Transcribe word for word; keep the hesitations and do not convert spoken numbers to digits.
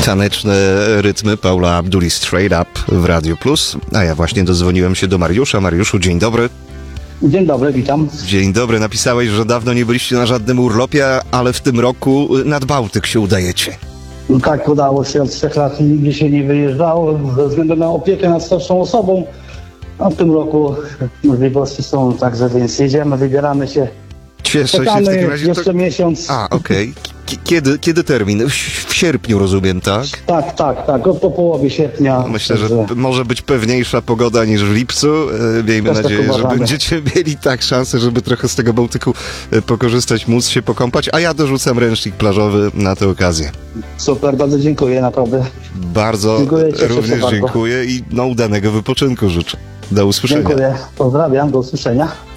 Taneczne rytmy Paula Abduli Straight Up w Radio Plus. A ja właśnie dodzwoniłem się do Mariusza. Mariuszu, dzień dobry. Dzień dobry, witam. Dzień dobry. Napisałeś, że dawno nie byliście na żadnym urlopie, ale w tym roku nad Bałtyk się udajecie. No tak, udało się. Od trzech lat nigdzie się nie wyjeżdżało ze względu na opiekę nad starszą osobą. A w tym roku możliwości są, także więc jedziemy, wybieramy się. Cieszę się w Czekamy takim razie. jeszcze To... miesiąc. A, okej. Okay. Kiedy, kiedy termin? W, w sierpniu, rozumiem, tak? Tak, tak, tak. Od po połowie sierpnia. Myślę, że także... może być pewniejsza pogoda niż w lipcu. Miejmy Też tak nadzieję, że uważamy. będziecie mieli tak szansę, żeby trochę z tego Bałtyku pokorzystać, móc się pokąpać, a ja dorzucam ręcznik plażowy na tę okazję. Super, bardzo dziękuję, naprawdę. Bardzo Dziękuję, cieszę się również bardzo. dziękuję i no udanego wypoczynku życzę. Do usłyszenia. Dziękuję, pozdrawiam, do usłyszenia.